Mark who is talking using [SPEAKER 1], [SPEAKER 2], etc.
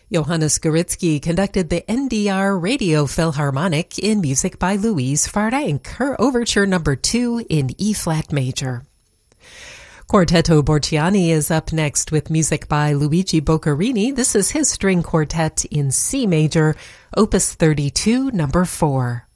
[SPEAKER 1] Johannes Goritzky conducted the NDR Radio Philharmonic in music by Louise Farrenc, her Overture No. 2 in E-flat major. Quartetto Borciani is up next with music by Luigi Boccherini. This is his string quartet in C major, Opus 32, No. 4.